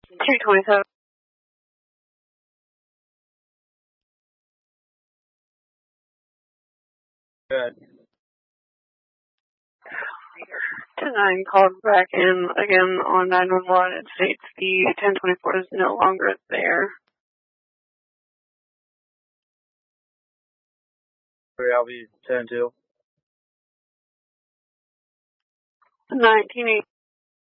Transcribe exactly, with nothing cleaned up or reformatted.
two twenty-seven. Good. ten nine called back in again on nine one one. It states the ten twenty-four is no longer there. I'll be ten two. nineteen eighty.